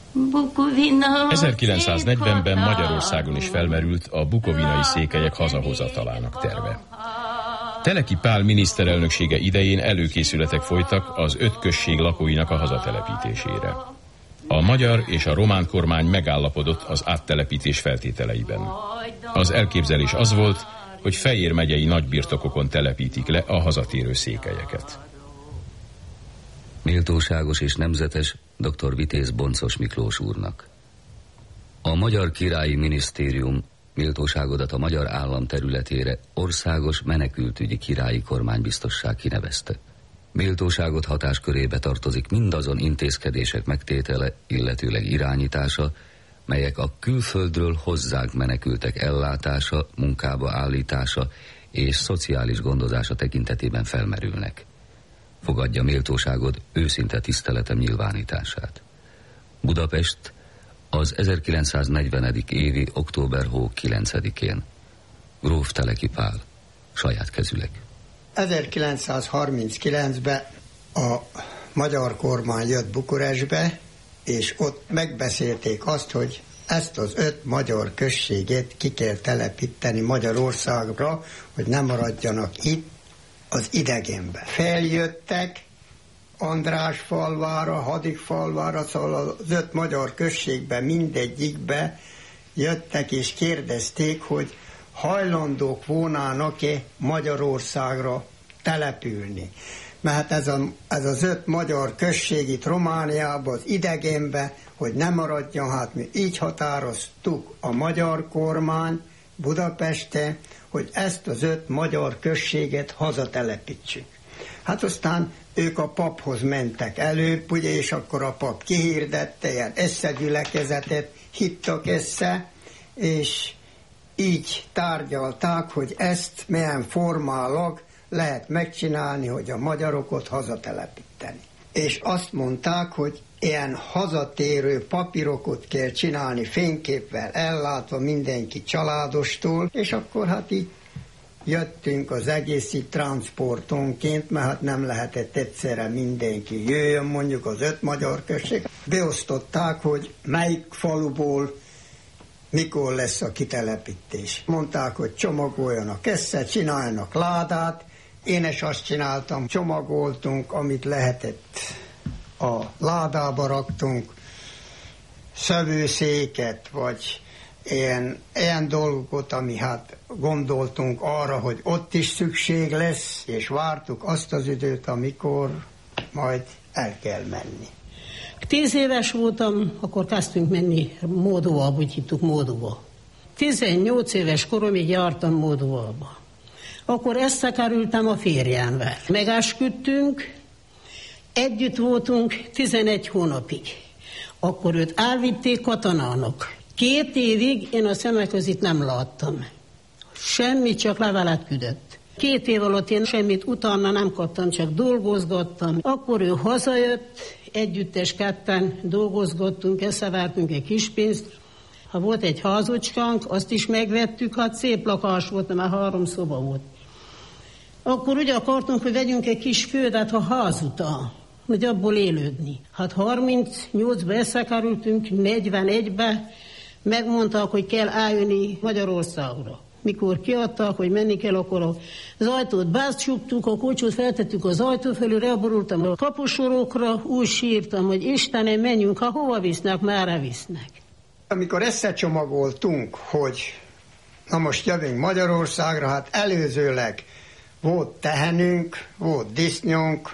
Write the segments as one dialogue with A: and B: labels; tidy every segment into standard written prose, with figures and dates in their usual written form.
A: 1940-ben Magyarországon is felmerült a bukovinai székelyek hazahozatalának terve. Teleki Pál miniszterelnöksége idején előkészületek folytak az 5 község lakóinak a hazatelepítésére. A magyar és a román kormány megállapodott az áttelepítés feltételeiben. Az elképzelés az volt, hogy Fejér megyei nagybirtokokon telepítik le a hazatérő székelyeket.
B: Méltóságos és nemzetes dr. Vitéz Boncos Miklós úrnak. A Magyar Királyi Minisztérium méltóságodat a magyar állam területére országos menekültügyi királyi kormánybiztosság kinevezte. Méltóságot hatáskörébe tartozik mindazon intézkedések megtétele, illetőleg irányítása, melyek a külföldről hozzánk menekültek ellátása, munkába állítása és szociális gondozása tekintetében felmerülnek. Fogadja méltóságod őszinte tiszteletem nyilvánítását. Budapest, az 1940. évi október hó 9-én. Gróf Teleki Pál, saját kezüleg.
C: 1939-ben a magyar kormány jött Bukarestbe, és ott megbeszélték azt, hogy ezt az 5 magyar községet ki kell telepíteni Magyarországra, hogy nem maradjanak itt az idegenbe. Feljöttek Andrásfalvára, Hadikfalvára, szóval az 5 magyar községbe, mindegyikbe jöttek és kérdezték, hogy hajlandók volnának-e Magyarországra települni. Mert ez az 5 magyar község itt Romániában, az idegenbe, hogy ne maradjon, hát mi így határoztuk a magyar kormány Budapesten, hogy ezt az 5 magyar községet hazatelepítsük. Hát aztán ők a paphoz mentek előbb, ugye, és akkor a pap kihirdette, ilyen összegyülekezetet hittak össze, és így tárgyalták, hogy ezt milyen formálag lehet megcsinálni, hogy a magyarokat hazatelepíteni. És azt mondták, hogy ilyen hazatérő papírokat kell csinálni, fényképpel ellátva mindenki családostól, és akkor hát így jöttünk az egész így transportonként, mert hát nem lehetett egyszerre mindenki jöjjön, mondjuk az 5 magyar község. Beosztották, hogy melyik faluból mikor lesz a kitelepítés. Mondták, hogy csomagoljanak össze, csináljanak ládát. Én is azt csináltam, csomagoltunk, amit lehetett, a ládába raktunk szövőszéket, vagy ilyen dolgokat, ami hát gondoltunk arra, hogy ott is szükség lesz, és vártuk azt az időt, amikor majd el kell menni.
D: 10 éves voltam, akkor kezdtünk menni Módóba, úgy hittük Módóba. 18 éves koromig jártam Módóba. Akkor összekerültem a férjemvel. Megesküdtünk, együtt voltunk 11 hónapig. Akkor őt elvitték katonának. 2 évig én a szemek között nem láttam. Semmit, csak levelet küldött. 2 év alatt én semmit utána nem kaptam, csak dolgozgattam. Akkor ő hazajött, együttes ketten dolgozgattunk, összevertünk egy kis pénzt. Ha volt egy házocskánk, azt is megvettük, hát szép lakás volt, mert 3 szoba volt. Akkor úgy akartunk, hogy vegyünk egy kis földet a ház után, hogy abból élődni. Hát 38-ba összekerültünk, 41-be megmondták, hogy kell eljönni Magyarországra. Mikor kiadták, hogy menni kell, akkor az ajtót becsuktuk, a kocsot feltettük az ajtó felül, elborultam a kapusorokra, úgy sírtam, hogy Istenem, menjünk, ha hova visznek, merre visznek.
C: Amikor összecsomagoltunk, hogy na most jövünk Magyarországra, hát előzőleg volt tehenünk, volt disznónk,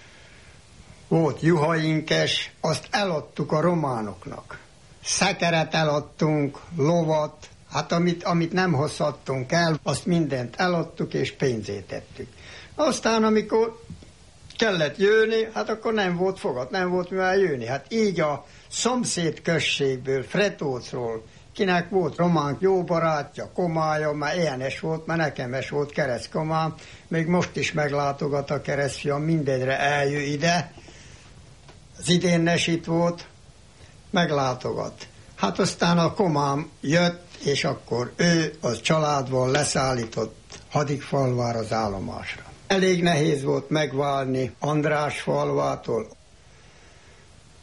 C: volt juhainkes, azt eladtuk a románoknak. Szekeret eladtunk, lovat, hát amit nem hozhattunk el, azt mindent eladtuk és pénzét tettük. Aztán amikor kellett jönni, hát akkor nem volt fogat, nem volt mivel jönni. Hát így a szomszéd községből, Fretócról, kinek volt románk jó barátja, komája, már ilyenes volt, mert nekem is volt keresztkomám, még most is meglátogat a keresztfiam, mindegyre eljön ide, az idén is itt volt, meglátogat. Hát aztán a komám jött, és akkor ő az családból leszállított Hadikfalvára az állomásra. Elég nehéz volt megválni Andrásfalvától.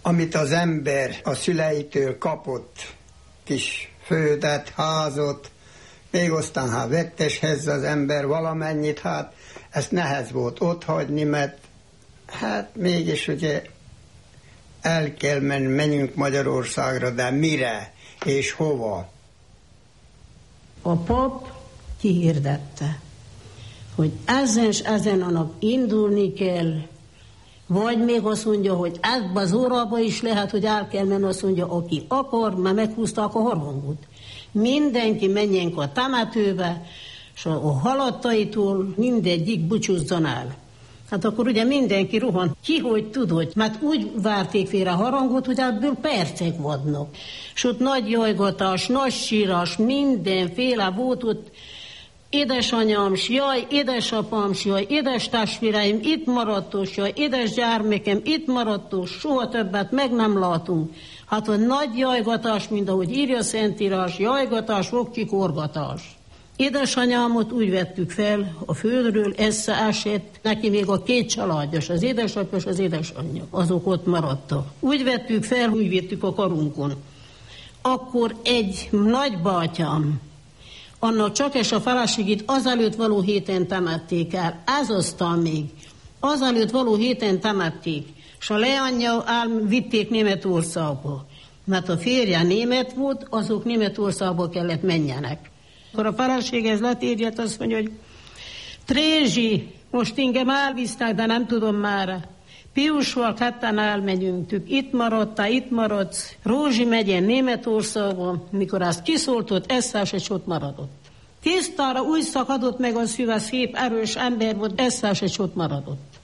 C: amit az ember a szüleitől kapott, kis földet, házot, még aztán vetteshez az ember valamennyit, ezt nehéz volt otthagyni, mert mégis ugye el kell menjünk Magyarországra, de mire és hova?
D: A pap kihirdette, hogy ezen és ezen a nap indulni kell, vagy még azt mondja, hogy ebbe az órába is lehet, hogy el kell menni, azt mondja, aki akar, már meghúzták a harangot. Mindenki menjen a temetőbe, és a halottaitól mindegyik búcsúzzon el. Hát akkor ugye mindenki rohant ki, hogy tudod, mert úgy várték félre a harangot, hogy ebből percek vannak. És ott nagy jajgatás, nagy sírás, mindenféle volt ott. Édesanyám, jaj, édesapám, jaj, édes testvéreim, itt maradtos, jaj, édes gyermekem, itt maradtos, soha többet meg nem látunk. Hát a nagy jajgatás, mint ahogy írja Szentírás, jajgatás, vokcsikorgatás. Édesanyámot úgy vettük fel a földről, összeesett, neki még a 2 családjas, az édesapja és az édesanyja, azok ott maradtak. Úgy vettük fel, úgy vittük a karunkon. Akkor egy nagybátyám, annak csak és a feleségét azelőtt való héten temették el, ez aztán még, azelőtt való héten temették, és a leányja vitték Németországba, mert a férje német volt, azok Németországba kellett menjenek. Akkor a feleséghez letérjett, azt mondja, hogy Trézsi, most engem elvisznek, de nem tudom már. Piusval ketten elmegyünk, itt maradsz. Rózsi megyen Németországban, mikor azt kiszóltott, eszás és ott maradott. Tisztára úgy szakadott meg a szíve, szép, erős ember volt, eszás és ott maradott.